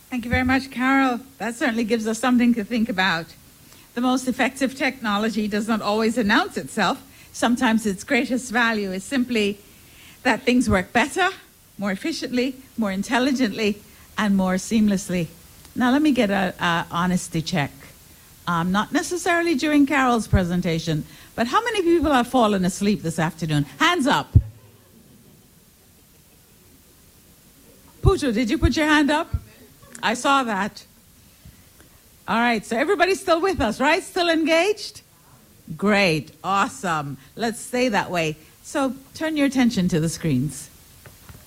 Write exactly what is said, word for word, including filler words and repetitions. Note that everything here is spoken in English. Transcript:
Thank you very much, Carol. That certainly gives us something to think about. The most effective technology does not always announce itself. Sometimes its greatest value is simply that things work better, more efficiently, more intelligently, and more seamlessly. Now let me get a, a honesty check. Um, not necessarily during Carol's presentation, but how many people have fallen asleep this afternoon? Hands up. Pujo, did you put your hand up? I saw that. All right, so everybody's still with us, right? Still engaged? Great, awesome. Let's stay that way. So turn your attention to the screens.